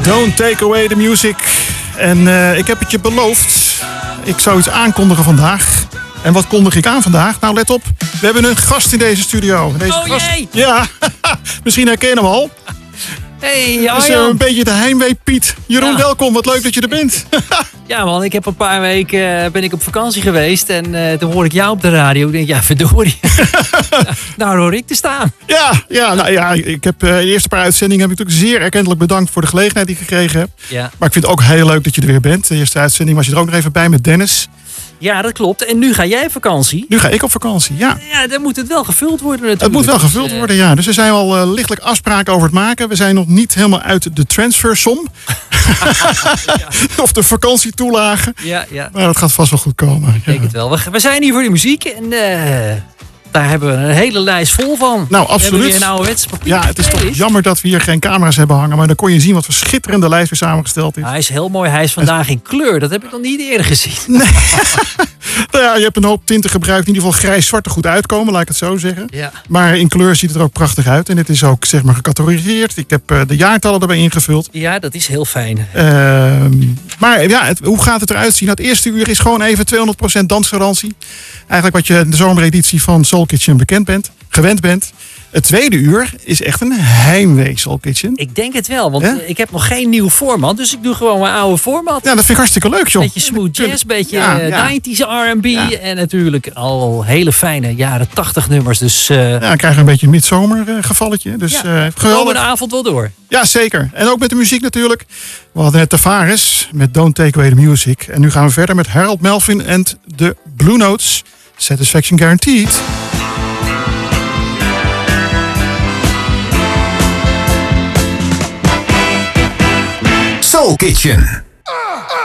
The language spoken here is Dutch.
Don't Take Away the Music. En ik heb het je beloofd. Ik zou iets aankondigen vandaag. En wat kondig ik aan vandaag? Nou, let op. We hebben een gast in deze studio. Jee! Ja, misschien herken je hem al. Hey, Het is een beetje de heimwee Piet. Jeroen, welkom. Wat leuk dat je er bent. Ja man, ik heb een paar weken ben ik op vakantie geweest. En toen hoorde ik jou op de radio. Ik denk, ja verdorie. Nou hoor ik te staan. Ja, ik heb de eerste paar uitzendingen heb ik natuurlijk zeer erkentelijk bedankt voor de gelegenheid die ik gekregen heb. Ja. Maar ik vind het ook heel leuk dat je er weer bent. De eerste uitzending was je er ook nog even bij met Dennis. Ja, dat klopt. En nu ga jij op vakantie. Nu ga ik op vakantie, ja. Ja, dan moet het wel gevuld worden natuurlijk. Het moet wel gevuld worden, ja. Dus er zijn al lichtelijk afspraken over het maken. We zijn nog niet helemaal uit de transfersom. Of de vakantietoelagen. Ja. Maar dat gaat vast wel goed komen. Ik denk het wel. We zijn hier voor de muziek. En daar hebben we een hele lijst vol van. Nou, absoluut. We hebben hier een ouderwetse papier. Ja, het is toch jammer dat we hier geen camera's hebben hangen. Maar dan kon je zien wat voor schitterende lijst weer samengesteld is. Hij is heel mooi. Hij is vandaag in kleur. Dat heb ik nog niet eerder gezien. Nee. Nou ja, je hebt een hoop tinten gebruikt. In ieder geval grijs-zwart er goed uitkomen, laat ik het zo zeggen. Ja. Maar in kleur ziet het er ook prachtig uit. En het is ook, zeg maar, gecategoriseerd. Ik heb de jaartallen erbij ingevuld. Ja, dat is heel fijn. Maar ja, hoe gaat het eruit zien? Nou, het eerste uur is gewoon even 200% dansgarantie. Eigenlijk wat je in de zomereditie van Soul Kitchen gewend bent. Het tweede uur is echt een heimwee Soul Kitchen. Ik denk het wel, want ik heb nog geen nieuw format. Dus ik doe gewoon mijn oude format. Ja, dat vind ik hartstikke leuk, joh. Beetje smooth jazz, beetje 90s R&B. Ja. En natuurlijk al hele fijne jaren 80 nummers. Dus, ja, dan krijg je een beetje een midzomergevalletje. Dus geweldig. De avond wel door. Ja, zeker. En ook met de muziek natuurlijk. We hadden net Tavares met Don't Take Away the Music. En nu gaan we verder met Harold Melvin en de Blue Notes. Satisfaction Guaranteed. Soul Kitchen.